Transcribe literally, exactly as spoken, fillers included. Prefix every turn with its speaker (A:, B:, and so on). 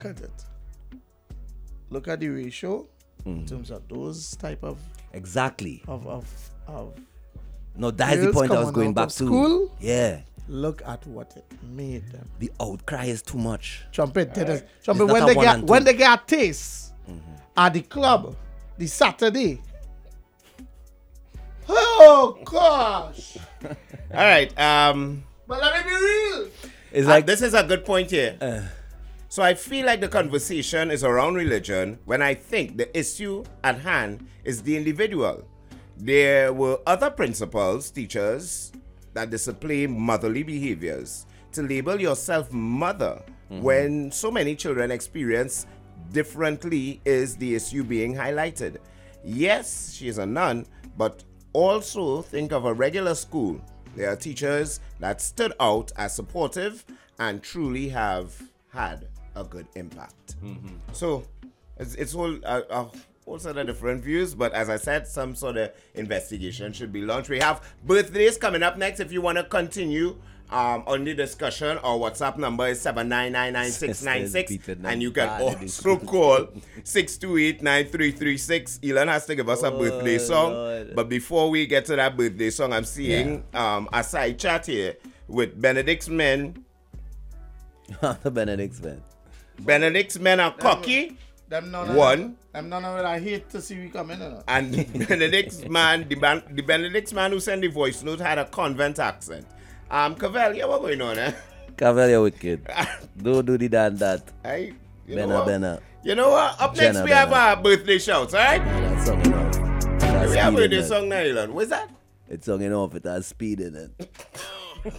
A: at it. Look at the ratio mm. in terms of those type of
B: exactly
A: of of, of
B: no, that's the point I was going back to.
A: School,
B: yeah.
A: Look at what it made them.
B: The outcry is too much.
A: Trumpet, right. Trumpet when they get when they get a taste mm-hmm. at the club, the Saturday. Oh gosh!
C: All right. Um,
A: but let me be real.
C: It's like uh, this is a good point here. Uh, so I feel like the conversation is around religion when I think the issue at hand is the individual. There were other principals, teachers, that display motherly behaviors. To label yourself mother mm-hmm. when so many children experience differently is the issue being highlighted. Yes, she is a nun, but also think of a regular school. There are teachers that stood out as supportive and truly have had a good impact. Mm-hmm. So it's, it's all uh, uh, all sort of different views, but as I said, some sort of investigation should be launched. We have birthdays coming up next. If you want to continue um, on the discussion, our WhatsApp number is seven nine nine nine six nine six, and you can also call six two eight nine three three six. Elon has to give us a birthday song, Lord. But before we get to that birthday song, I'm seeing yeah. um, a side chat here with Benedict's men.
B: The Benedict's men.
C: Benedict's men are cocky.
A: Them none
C: One.
A: Them none of it. I hate to see we come in. Or
C: and Benedict's man, the, ban- the Benedict's man who sent the voice note had a convent accent. Um, Cavalier, what going on, eh?
B: Cavalier wicked. Don't do the damn that.
C: Hey, you
B: Benna,
C: know what?
B: Benna.
C: You know what? Up next,
B: Jenna,
C: we
B: Benna.
C: have our birthday shouts, alright?
B: Yeah, that's song enough.
C: We have a birthday song now, Elon. What's that?
B: It's song enough. It has speed in it.